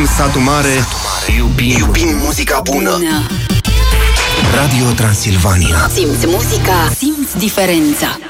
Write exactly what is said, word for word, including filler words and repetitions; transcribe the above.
Satu Mare, iubim, iubim muzica bună. bună. Radio Transilvania. Simți muzica, simți diferența.